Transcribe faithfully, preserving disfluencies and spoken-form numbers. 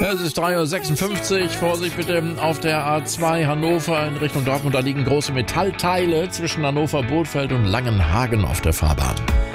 Es ist drei Uhr sechsundfünfzig. Vorsicht bitte auf der A zwei Hannover in Richtung Dortmund. Da liegen große Metallteile zwischen Hannover-Bothfeld und Langenhagen auf der Fahrbahn.